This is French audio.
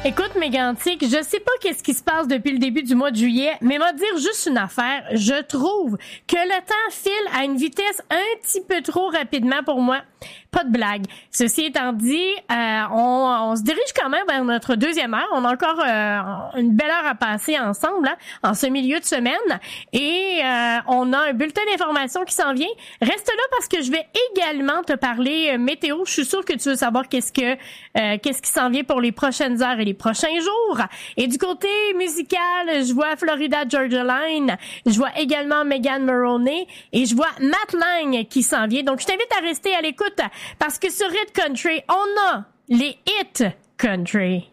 Écoute, Mégantic, je sais pas qu'est-ce qui se passe depuis le début du mois de juillet, mais m'a dire juste une affaire. Je trouve que le temps file à une vitesse un petit peu trop rapidement pour moi. Pas de blague. Ceci étant dit, on se dirige quand même vers notre deuxième heure. On a encore une belle heure à passer ensemble, hein, en ce milieu de semaine. Et on a un bulletin d'information qui s'en vient. Reste là parce que je vais également te parler météo. Je suis sûre que tu veux savoir qu'est-ce qui s'en vient pour les prochaines heures et les prochains jours. Et du côté musical, je vois Florida Georgia Line. Je vois également Megan Moroney. Et je vois Matt Lang qui s'en vient. Donc, je t'invite à rester à l'écoute parce que sur Hit Country, on a les hits country.